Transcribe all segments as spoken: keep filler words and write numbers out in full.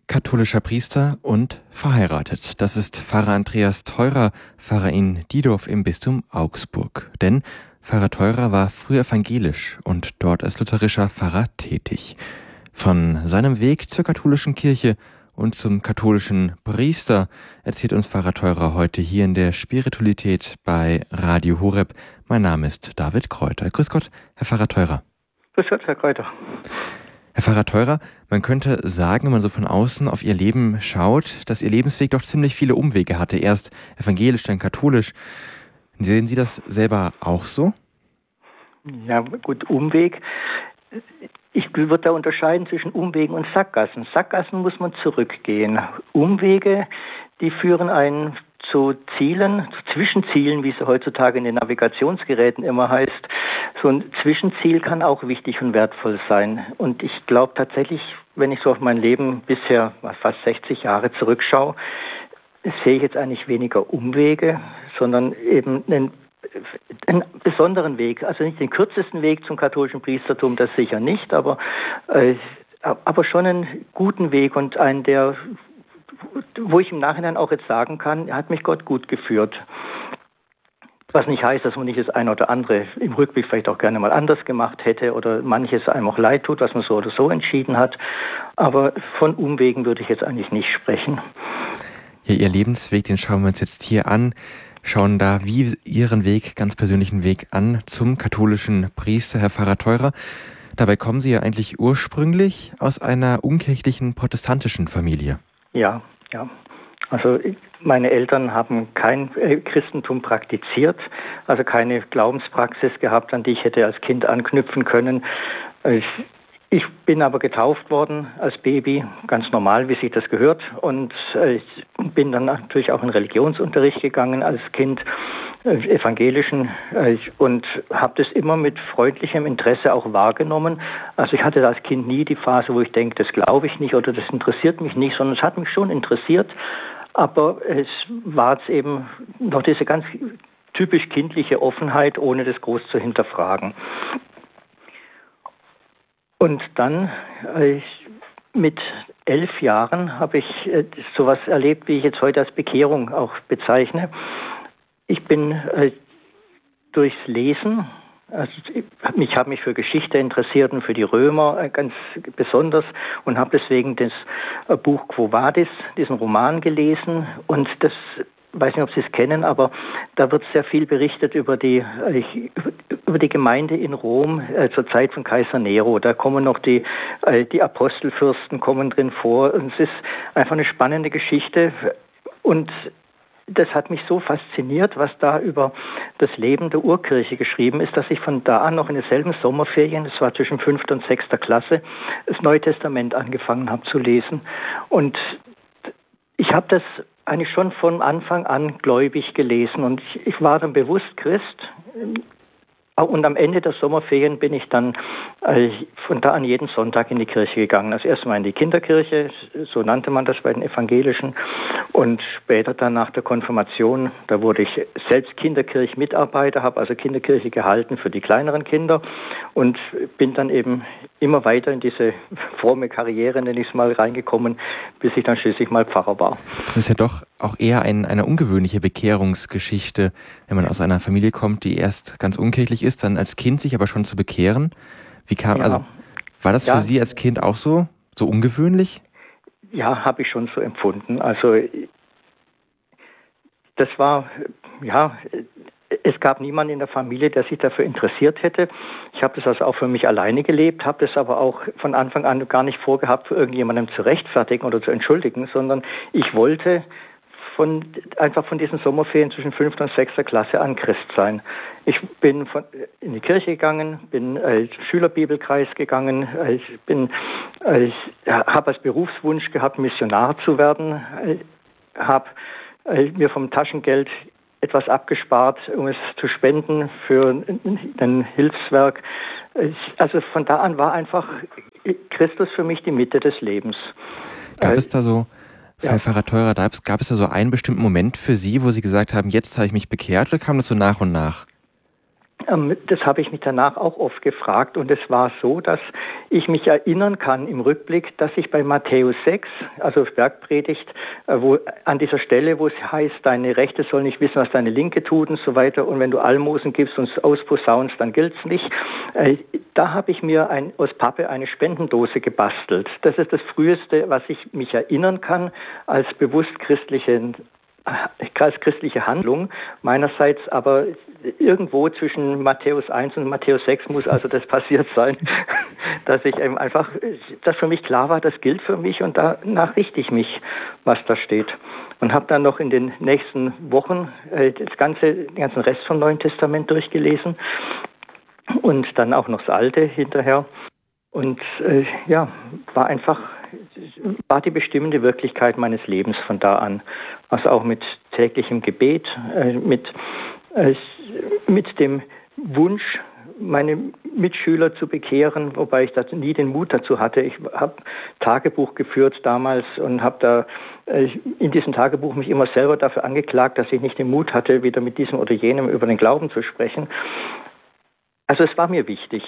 katholischer Priester und verheiratet. Das ist Pfarrer Andreas Theurer, Pfarrer in Diedorf im Bistum Augsburg. Denn Pfarrer Theurer war früher evangelisch und dort als lutherischer Pfarrer tätig. Von seinem Weg zur katholischen Kirche und zum katholischen Priester erzählt uns Pfarrer Theurer heute hier in der Spiritualität bei Radio Horeb. Mein Name ist David Kräuter. Grüß Gott, Herr Pfarrer Theurer. Grüß Gott, Herr Kräuter. Herr Pfarrer Theurer, man könnte sagen, wenn man so von außen auf Ihr Leben schaut, dass Ihr Lebensweg doch ziemlich viele Umwege hatte. Erst evangelisch, dann katholisch. Sehen Sie das selber auch so? Ja, gut, Umweg. Ich würde da unterscheiden zwischen Umwegen und Sackgassen. Sackgassen muss man zurückgehen. Umwege, die führen einen zu Zielen, zu Zwischenzielen, wie es heutzutage in den Navigationsgeräten immer heißt. So ein Zwischenziel kann auch wichtig und wertvoll sein. Und ich glaube tatsächlich, wenn ich so auf mein Leben bisher fast sechzig Jahre zurückschaue, sehe ich jetzt eigentlich weniger Umwege, sondern eben einen, einen besonderen Weg. Also nicht den kürzesten Weg zum katholischen Priestertum, das sicher nicht, aber, äh, aber schon einen guten Weg und einen, der, wo ich im Nachhinein auch jetzt sagen kann, hat mich Gott gut geführt. Was nicht heißt, dass man nicht das eine oder andere im Rückblick vielleicht auch gerne mal anders gemacht hätte oder manches einem auch leid tut, was man so oder so entschieden hat. Aber von Umwegen würde ich jetzt eigentlich nicht sprechen. Ja, Ihr Lebensweg, den schauen wir uns jetzt hier an, schauen da wie Ihren Weg, ganz persönlichen Weg an zum katholischen Priester, Herr Pfarrer Theurer. Dabei kommen Sie ja eigentlich ursprünglich aus einer unkirchlichen protestantischen Familie. Ja, ja. Also meine Eltern haben kein Christentum praktiziert, also keine Glaubenspraxis gehabt, an die ich hätte als Kind anknüpfen können. Ich, ich bin aber getauft worden als Baby, ganz normal, wie sich das gehört. Und ich bin dann natürlich auch in Religionsunterricht gegangen als Kind, evangelischen, und habe das immer mit freundlichem Interesse auch wahrgenommen. Also ich hatte als Kind nie die Phase, wo ich denke, das glaube ich nicht oder das interessiert mich nicht, sondern es hat mich schon interessiert. Aber es war jetzt eben noch diese ganz typisch kindliche Offenheit, ohne das groß zu hinterfragen. Und dann, ich, mit elf Jahren, habe ich sowas erlebt, wie ich jetzt heute als Bekehrung auch bezeichne. Ich bin äh, durchs Lesen, also ich habe mich für Geschichte interessiert und für die Römer äh, ganz besonders und habe deswegen das äh, Buch Quo Vadis, diesen Roman gelesen. Und das, weiß nicht, ob Sie es kennen, aber da wird sehr viel berichtet über die äh, über die Gemeinde in Rom äh, zur Zeit von Kaiser Nero. Da kommen noch die äh, die Apostelfürsten kommen drin vor. Und es ist einfach eine spannende Geschichte. Und das hat mich so fasziniert, was da über das Leben der Urkirche geschrieben ist, dass ich von da an noch in denselben Sommerferien, das war zwischen fünfter und sechster Klasse, das Neue Testament angefangen habe zu lesen. Und ich habe das eigentlich schon von Anfang an gläubig gelesen und ich, ich war dann bewusst Christ. Und am Ende der Sommerferien bin ich dann äh, von da an jeden Sonntag in die Kirche gegangen. Also erstmal in die Kinderkirche, so nannte man das bei den Evangelischen. Und später dann nach der Konfirmation, da wurde ich selbst Kinderkirchmitarbeiter, habe also Kinderkirche gehalten für die kleineren Kinder und bin dann eben immer weiter in diese fromme Karriere, nenne ich es mal, reingekommen, bis ich dann schließlich mal Pfarrer war. Das ist ja doch auch eher ein, eine ungewöhnliche Bekehrungsgeschichte, wenn man aus einer Familie kommt, die erst ganz unkirchlich ist, dann als Kind sich aber schon zu bekehren. Wie kam, ja. also, war das ja. für Sie als Kind auch so, so ungewöhnlich? Ja, habe ich schon so empfunden. Also das war, ja, es gab niemanden in der Familie, der sich dafür interessiert hätte. Ich habe das also auch für mich alleine gelebt, habe das aber auch von Anfang an gar nicht vorgehabt, für irgendjemandem zu rechtfertigen oder zu entschuldigen, sondern ich wollte von, einfach von diesen Sommerferien zwischen fünfter und sechster Klasse an Christ sein. Ich bin von, in die Kirche gegangen, bin als Schülerbibelkreis gegangen, ich bin, ich habe als Berufswunsch gehabt, Missionar zu werden, habe mir vom Taschengeld etwas abgespart, um es zu spenden für ein Hilfswerk. Also von da an war einfach Christus für mich die Mitte des Lebens. Gab es da so, Herr ja. Pfarrer Theurer, gab es da so einen bestimmten Moment für Sie, wo Sie gesagt haben, jetzt habe ich mich bekehrt, oder kam das so nach und nach? Das habe ich mich danach auch oft gefragt, und es war so, dass ich mich erinnern kann im Rückblick, dass ich bei Matthäus sechs, also Bergpredigt, wo an dieser Stelle, wo es heißt, deine Rechte soll nicht wissen, was deine Linke tut und so weiter, und wenn du Almosen gibst und es ausposaunst, dann gilt's nicht. Da habe ich mir ein, aus Pappe eine Spendendose gebastelt. Das ist das Früheste, was ich mich erinnern kann als bewusst christlichen als christliche Handlung meinerseits, aber irgendwo zwischen Matthäus eins und Matthäus sechs muss also das passiert sein, dass ich eben einfach, dass für mich klar war, das gilt für mich, und danach richte ich mich, was da steht. Und habe dann noch in den nächsten Wochen das ganze, den ganzen Rest vom Neuen Testament durchgelesen und dann auch noch das Alte hinterher. Und äh, ja, war einfach, war die bestimmende Wirklichkeit meines Lebens von da an. Also auch mit täglichem Gebet, äh, mit, äh, mit dem Wunsch, meine Mitschüler zu bekehren, wobei ich da nie den Mut dazu hatte. Ich habe Tagebuch geführt damals und habe da äh, in diesem Tagebuch mich immer selber dafür angeklagt, dass ich nicht den Mut hatte, wieder mit diesem oder jenem über den Glauben zu sprechen. Also es war mir wichtig.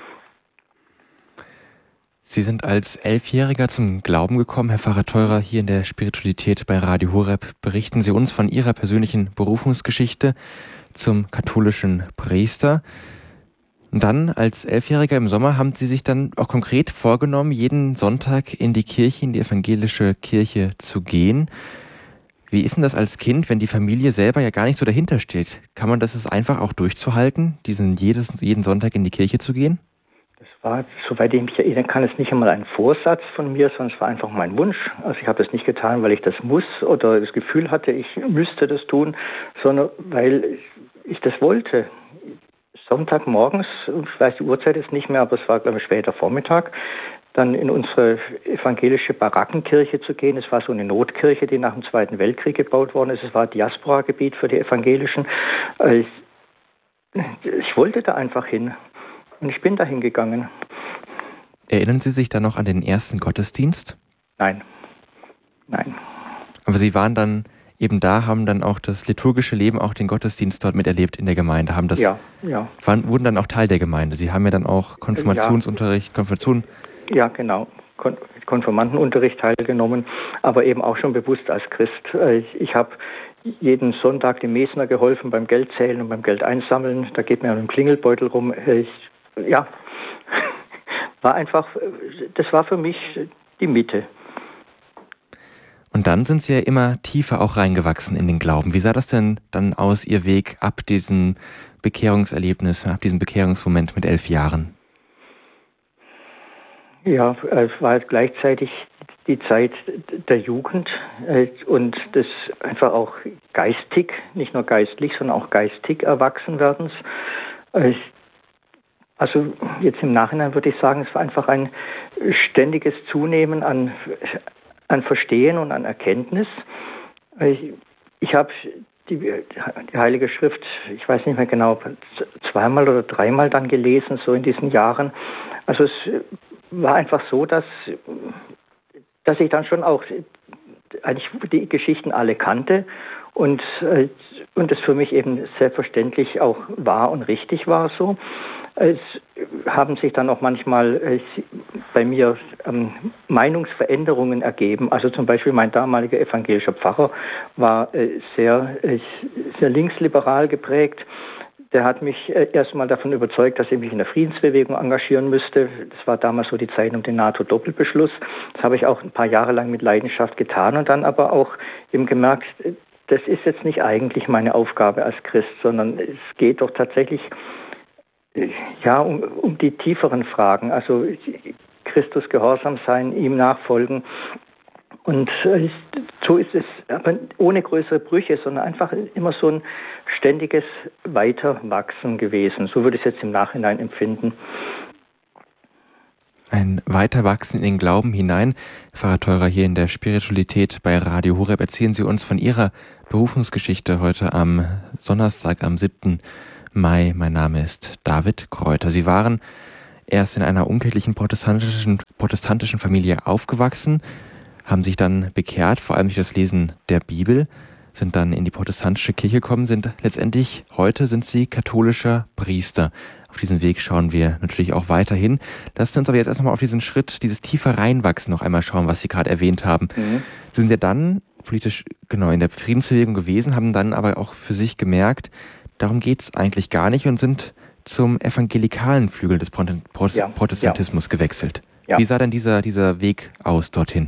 Sie sind als Elfjähriger zum Glauben gekommen, Herr Pfarrer Theurer. Hier in der Spiritualität bei Radio Horeb berichten Sie uns von Ihrer persönlichen Berufungsgeschichte zum katholischen Priester. Und dann als Elfjähriger im Sommer haben Sie sich dann auch konkret vorgenommen, jeden Sonntag in die Kirche, in die evangelische Kirche zu gehen. Wie ist denn das als Kind, wenn die Familie selber ja gar nicht so dahinter steht? Kann man das einfach auch durchzuhalten, diesen jedes, jeden Sonntag in die Kirche zu gehen? Das war, soweit ich mich erinnern kann, es nicht einmal ein Vorsatz von mir, sondern es war einfach mein Wunsch. Also ich habe das nicht getan, weil ich das muss oder das Gefühl hatte, ich müsste das tun, sondern weil ich das wollte. Sonntagmorgens, ich weiß die Uhrzeit ist nicht mehr, aber es war, glaube ich, später Vormittag, dann in unsere evangelische Barackenkirche zu gehen. Es war so eine Notkirche, die nach dem Zweiten Weltkrieg gebaut worden ist. Es war ein Diaspora-Gebiet für die Evangelischen. Ich, ich wollte da einfach hin. Und ich bin dahin gegangen. Erinnern Sie sich dann noch an den ersten Gottesdienst? Nein. Nein. Aber Sie waren dann eben da, haben dann auch das liturgische Leben, auch den Gottesdienst dort miterlebt in der Gemeinde. Haben das, ja, ja. Waren, wurden dann auch Teil der Gemeinde. Sie haben ja dann auch Konfirmationsunterricht, ja. Konfirmation. Ja, genau. Kon- Konfirmandenunterricht teilgenommen, aber eben auch schon bewusst als Christ. Ich habe jeden Sonntag dem Mesner geholfen beim Geldzählen und beim Geld einsammeln. Da geht mir ein Klingelbeutel rum. Ich, ja, war einfach, das war für mich die Mitte. Und dann sind Sie ja immer tiefer auch reingewachsen in den Glauben. Wie sah das denn dann aus, Ihr Weg ab diesem Bekehrungserlebnis, ab diesem Bekehrungsmoment mit elf Jahren? Ja, es war halt gleichzeitig die Zeit der Jugend und des einfach auch geistig, nicht nur geistlich, sondern auch geistig Erwachsenwerdens. Also jetzt im Nachhinein würde ich sagen, es war einfach ein ständiges Zunehmen an, an Verstehen und an Erkenntnis. Ich, ich habe die, die Heilige Schrift, ich weiß nicht mehr genau, zweimal oder dreimal dann gelesen, so in diesen Jahren. Also es war einfach so, dass, dass ich dann schon auch eigentlich die Geschichten alle kannte und, und es für mich eben selbstverständlich auch wahr und richtig war so. Es haben sich dann auch manchmal äh, bei mir ähm, Meinungsveränderungen ergeben. Also zum Beispiel mein damaliger evangelischer Pfarrer war äh, sehr, äh, sehr linksliberal geprägt. Der hat mich äh, erstmal davon überzeugt, dass ich mich in der Friedensbewegung engagieren müsste. Das war damals so die Zeit um den NATO-Doppelbeschluss. Das habe ich auch ein paar Jahre lang mit Leidenschaft getan und dann aber auch eben gemerkt, das ist jetzt nicht eigentlich meine Aufgabe als Christ, sondern es geht doch tatsächlich ja, um, um die tieferen Fragen, also Christus gehorsam sein, ihm nachfolgen. Und äh, so ist es, aber ohne größere Brüche, sondern einfach immer so ein ständiges Weiterwachsen gewesen. So würde ich es jetzt im Nachhinein empfinden. Ein Weiterwachsen in den Glauben hinein. Pfarrer Theurer, hier in der Spiritualität bei Radio Horeb erzählen Sie uns von Ihrer Berufungsgeschichte heute am Donnerstag, am siebten Mai. Mein Name ist David Kräuter. Sie waren erst in einer unkirchlichen protestantischen, protestantischen Familie aufgewachsen, haben sich dann bekehrt, vor allem durch das Lesen der Bibel. sind dann in die protestantische Kirche gekommen, sind letztendlich heute sind Sie katholischer Priester. Auf diesen Weg schauen wir natürlich auch weiterhin. Lassen Sie uns aber jetzt erstmal auf diesen Schritt, dieses tiefe Reinwachsen noch einmal schauen, was Sie gerade erwähnt haben. Mhm. Sie sind ja dann politisch genau in der Friedensbewegung gewesen, haben dann aber auch für sich gemerkt, darum geht es eigentlich gar nicht und sind zum evangelikalen Flügel des Protestantismus ja, ja. gewechselt. Ja. Wie sah denn dieser, dieser Weg aus dorthin?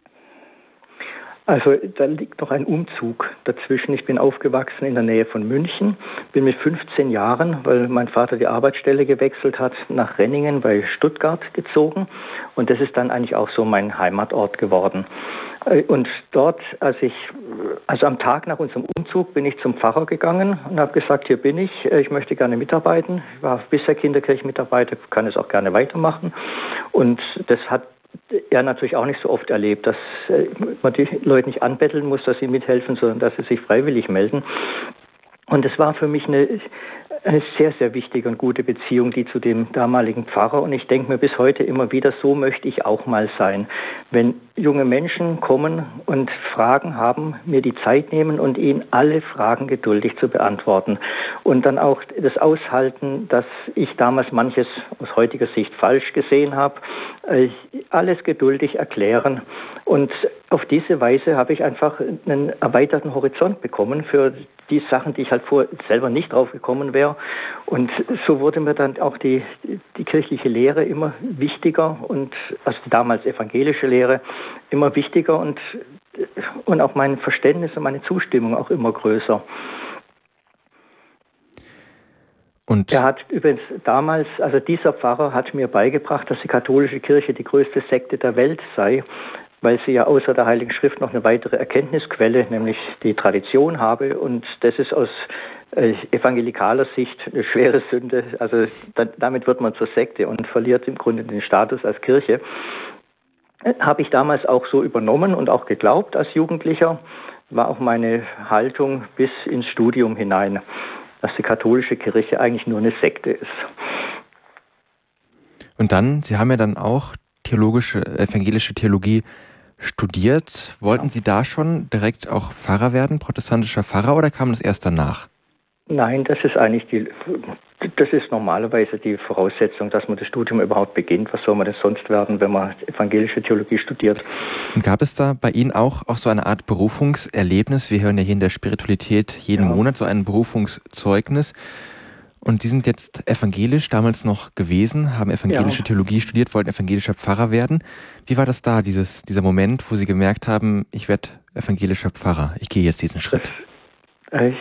Also da liegt noch ein Umzug dazwischen. Ich bin aufgewachsen in der Nähe von München, bin mit fünfzehn Jahren, weil mein Vater die Arbeitsstelle gewechselt hat, nach Renningen bei Stuttgart gezogen. Und das ist dann eigentlich auch so mein Heimatort geworden. Und dort, als ich, also am Tag nach unserem Umzug, bin ich zum Pfarrer gegangen und habe gesagt, hier bin ich, ich möchte gerne mitarbeiten. Ich war bisher Kinderkirchenmitarbeiter, kann es auch gerne weitermachen. Und das hat er natürlich auch nicht so oft erlebt, dass man die Leute nicht anbetteln muss, dass sie mithelfen, sondern dass sie sich freiwillig melden. Und es war für mich eine, eine sehr, sehr wichtige und gute Beziehung, die zu dem damaligen Pfarrer. Und ich denke mir bis heute immer wieder, so möchte ich auch mal sein. Wenn junge Menschen kommen und Fragen haben, mir die Zeit nehmen und ihnen alle Fragen geduldig zu beantworten. Und dann auch das Aushalten, dass ich damals manches aus heutiger Sicht falsch gesehen habe, alles geduldig erklären. Und auf diese Weise habe ich einfach einen erweiterten Horizont bekommen für die Sachen, die ich halt vorher selber nicht drauf gekommen wäre. Und so wurde mir dann auch die, die kirchliche Lehre immer wichtiger und also die damals evangelische Lehre immer wichtiger und, und auch mein Verständnis und meine Zustimmung auch immer größer. Und er hat übrigens damals, also dieser Pfarrer hat mir beigebracht, dass die katholische Kirche die größte Sekte der Welt sei, weil sie ja außer der Heiligen Schrift noch eine weitere Erkenntnisquelle, nämlich die Tradition habe. Und das ist aus äh, evangelikaler Sicht eine schwere Sünde. Also da, damit wird man zur Sekte und verliert im Grunde den Status als Kirche. Äh, habe ich damals auch so übernommen und auch geglaubt als Jugendlicher, war auch meine Haltung bis ins Studium hinein, dass die katholische Kirche eigentlich nur eine Sekte ist. Und dann, Sie haben ja dann auch theologische, evangelische Theologie studiert. Wollten Sie da schon direkt auch Pfarrer werden, protestantischer Pfarrer, oder kam das erst danach? Nein, das ist eigentlich die, das ist normalerweise die Voraussetzung, dass man das Studium überhaupt beginnt. Was soll man denn sonst werden, wenn man evangelische Theologie studiert? Und gab es da bei Ihnen auch, auch so eine Art Berufungserlebnis? Wir hören ja hier in der Spiritualität jeden ja. Monat so ein Berufungszeugnis. Und Sie sind jetzt evangelisch damals noch gewesen, haben evangelische ja. Theologie studiert, wollten evangelischer Pfarrer werden. Wie war das da, dieses, dieser Moment, wo Sie gemerkt haben, ich werde evangelischer Pfarrer, ich gehe jetzt diesen Schritt? Ich,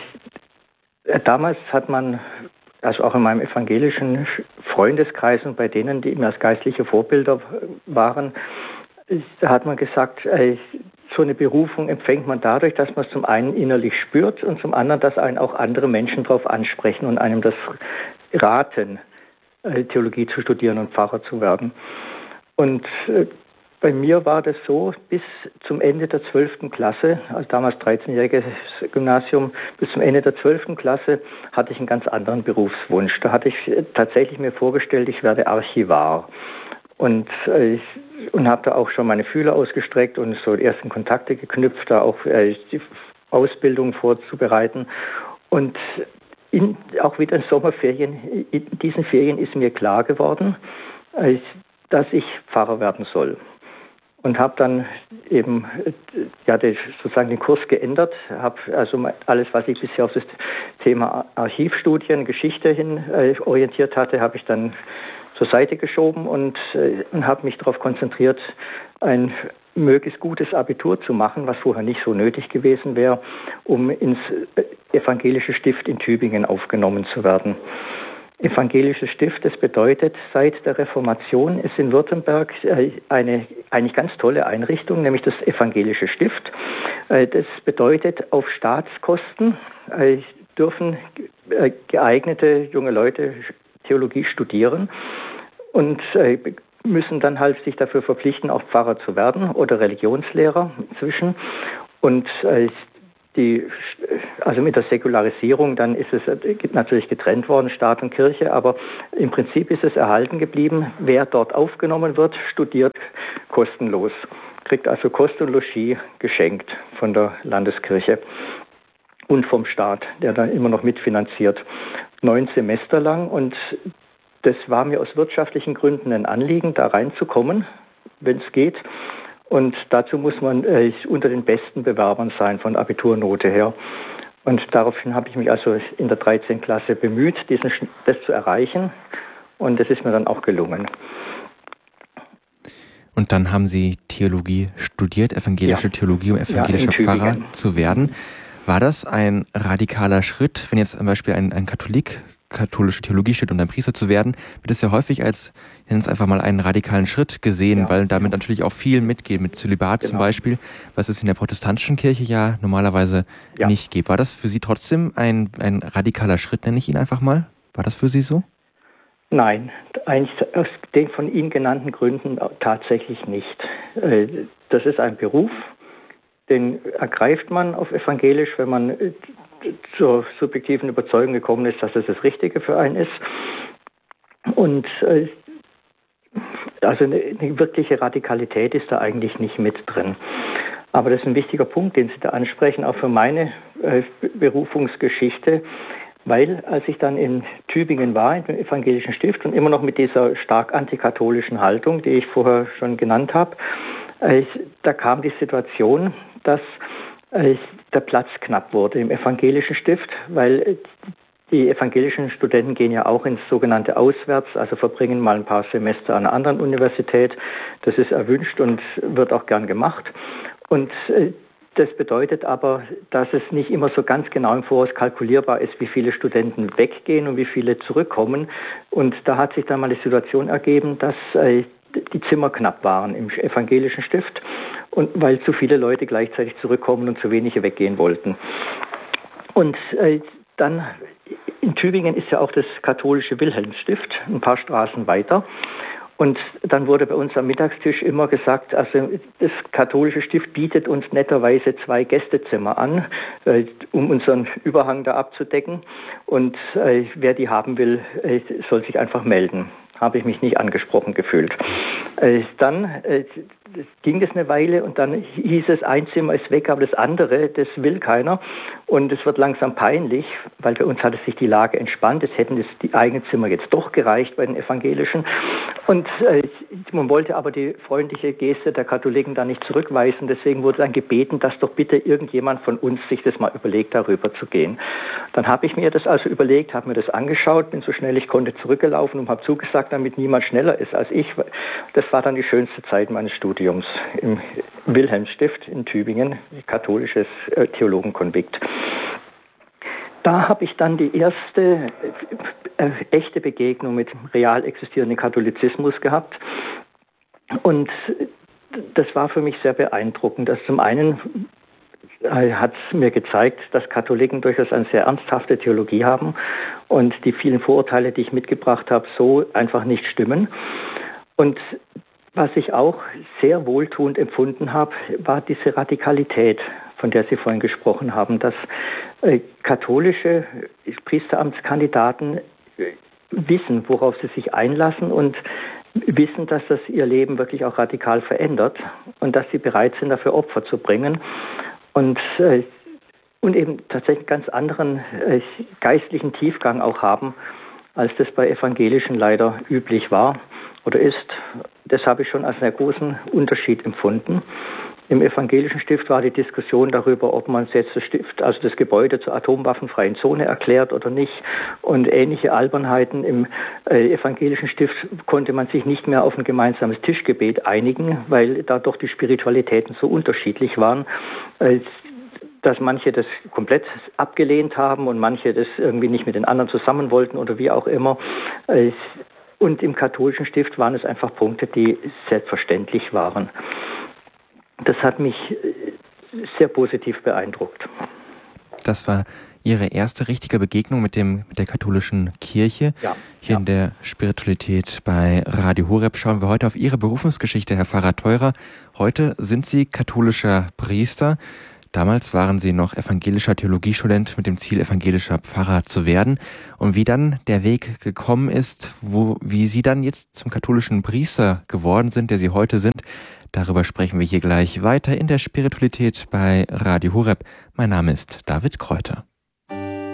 damals hat man, also auch in meinem evangelischen Freundeskreis und bei denen, die mir als geistliche Vorbilder waren, da hat man gesagt, so eine Berufung empfängt man dadurch, dass man es zum einen innerlich spürt und zum anderen, dass einen auch andere Menschen darauf ansprechen und einem das raten, Theologie zu studieren und Pfarrer zu werden. Und bei mir war das so, bis zum Ende der zwölften Klasse, also damals dreizehnjähriges Gymnasium, bis zum Ende der zwölften Klasse hatte ich einen ganz anderen Berufswunsch. Da hatte ich tatsächlich mir vorgestellt, ich werde Archivar. Und äh, ich und habe da auch schon meine Fühler ausgestreckt und so die ersten Kontakte geknüpft, da auch äh, die Ausbildung vorzubereiten. Und in, auch wieder in Sommerferien, in diesen Ferien ist mir klar geworden, äh, dass ich Pfarrer werden soll. Und habe dann eben ja, den, sozusagen den Kurs geändert, habe also alles, was ich bisher auf das Thema Archivstudien, Geschichte hin äh, orientiert hatte, habe ich dann zur Seite geschoben und, äh, und habe mich darauf konzentriert, ein möglichst gutes Abitur zu machen, was vorher nicht so nötig gewesen wäre, um ins evangelische Stift in Tübingen aufgenommen zu werden. Evangelisches Stift, das bedeutet, seit der Reformation ist in Württemberg eine eigentlich ganz tolle Einrichtung, nämlich das Evangelische Stift. Das bedeutet, auf Staatskosten dürfen geeignete junge Leute Theologie studieren und müssen dann halt sich dafür verpflichten, auch Pfarrer zu werden oder Religionslehrer inzwischen. Und die, also mit der Säkularisierung, dann ist es natürlich getrennt worden, Staat und Kirche, aber im Prinzip ist es erhalten geblieben. Wer dort aufgenommen wird, studiert kostenlos, kriegt also Kost und Logis geschenkt von der Landeskirche. und vom Staat, der da immer noch mitfinanziert. Neun Semester lang, und das war mir aus wirtschaftlichen Gründen ein Anliegen, da reinzukommen, wenn es geht. Und dazu muss man äh, unter den besten Bewerbern sein, von Abiturnote her. Und daraufhin habe ich mich also in der dreizehnten Klasse bemüht, diesen, das zu erreichen. Und das ist mir dann auch gelungen. Und dann haben Sie Theologie studiert, evangelische ja. Theologie, um evangelischer ja, Pfarrer zu werden. War das ein radikaler Schritt, wenn jetzt zum Beispiel ein, ein Katholik katholische Theologie steht, um dann Priester zu werden, wird es ja häufig als, ich nenne es einfach mal, einen radikalen Schritt gesehen, ja. weil damit natürlich auch viel mitgeht, mit Zölibat genau. zum Beispiel, was es in der protestantischen Kirche ja normalerweise ja. nicht gibt. War das für Sie trotzdem ein, ein radikaler Schritt, nenne ich ihn einfach mal? War das für Sie so? Nein, eigentlich aus den von Ihnen genannten Gründen tatsächlich nicht. Das ist ein Beruf, den ergreift man auf evangelisch, wenn man zur subjektiven Überzeugung gekommen ist, dass es das Richtige für einen ist. Und äh, also eine, eine wirkliche Radikalität ist da eigentlich nicht mit drin. Aber das ist ein wichtiger Punkt, den Sie da ansprechen, auch für meine äh, Berufungsgeschichte, weil als ich dann in Tübingen war, im evangelischen Stift, und immer noch mit dieser stark antikatholischen Haltung, die ich vorher schon genannt habe, äh, da kam die Situation, dass äh, der Platz knapp wurde im evangelischen Stift, weil die evangelischen Studenten gehen ja auch ins sogenannte Auswärts, also verbringen mal ein paar Semester an einer anderen Universität. Das ist erwünscht und wird auch gern gemacht. Und das bedeutet aber, dass es nicht immer so ganz genau im Voraus kalkulierbar ist, wie viele Studenten weggehen und wie viele zurückkommen. Und da hat sich dann mal die Situation ergeben, dass die Zimmer knapp waren im evangelischen Stift, und weil zu viele Leute gleichzeitig zurückkommen und zu wenige weggehen wollten. Und äh, dann in Tübingen ist ja auch das katholische Wilhelmsstift, ein paar Straßen weiter. Und dann wurde bei uns am Mittagstisch immer gesagt, also das katholische Stift bietet uns netterweise zwei Gästezimmer an, äh, um unseren Überhang da abzudecken. Und äh, wer die haben will, äh, soll sich einfach melden. Habe ich mich nicht angesprochen gefühlt. Äh, dann äh, ging es eine Weile und dann hieß es, ein Zimmer ist weg, aber das andere, das will keiner. Und es wird langsam peinlich, weil bei uns hatte sich die Lage entspannt. Es hätten das, die eigenen Zimmer jetzt doch gereicht bei den Evangelischen. Und äh, man wollte aber die freundliche Geste der Katholiken da nicht zurückweisen. Deswegen wurde dann gebeten, dass doch bitte irgendjemand von uns sich das mal überlegt, darüber zu gehen. Dann habe ich mir das also überlegt, habe mir das angeschaut, bin so schnell ich konnte zurückgelaufen und habe zugesagt, damit niemand schneller ist als ich. Das war dann die schönste Zeit meines Studiums im Wilhelmsstift in Tübingen, katholisches äh, Theologenkonvikt. Da habe ich dann die erste äh, echte Begegnung mit real existierendem Katholizismus gehabt. Und das war für mich sehr beeindruckend. Das zum einen hat es mir gezeigt, dass Katholiken durchaus eine sehr ernsthafte Theologie haben und die vielen Vorurteile, die ich mitgebracht habe, so einfach nicht stimmen. Und was ich auch sehr wohltuend empfunden habe, war diese Radikalität, von der Sie vorhin gesprochen haben, dass äh, katholische Priesteramtskandidaten äh, wissen, worauf sie sich einlassen und wissen, dass das ihr Leben wirklich auch radikal verändert und dass sie bereit sind, dafür Opfer zu bringen. Und, äh, und eben tatsächlich einen ganz anderen äh, geistlichen Tiefgang auch haben, als das bei Evangelischen leider üblich war oder ist. Das habe ich schon als einen großen Unterschied empfunden. Im evangelischen Stift war die Diskussion darüber, ob man jetzt das Stift, also das Gebäude zur atomwaffenfreien Zone erklärt oder nicht. Und ähnliche Albernheiten. Im äh, evangelischen Stift konnte man sich nicht mehr auf ein gemeinsames Tischgebet einigen, weil da doch die Spiritualitäten so unterschiedlich waren, äh, dass manche das komplett abgelehnt haben und manche das irgendwie nicht mit den anderen zusammen wollten oder wie auch immer. Äh, und im katholischen Stift waren es einfach Punkte, die selbstverständlich waren. Das hat mich sehr positiv beeindruckt. Das war Ihre erste richtige Begegnung mit dem mit der katholischen Kirche. Ja, Hier ja. in der Spiritualität bei Radio Horeb schauen wir heute auf Ihre Berufungsgeschichte, Herr Pfarrer Theurer. Heute sind Sie katholischer Priester. Damals waren Sie noch evangelischer Theologiestudent mit dem Ziel, evangelischer Pfarrer zu werden. Und wie dann der Weg gekommen ist, wo, wie Sie dann jetzt zum katholischen Priester geworden sind, der Sie heute sind, Darüber sprechen wir hier gleich weiter in der Spiritualität bei Radio Horeb. Mein Name ist David Kräuter.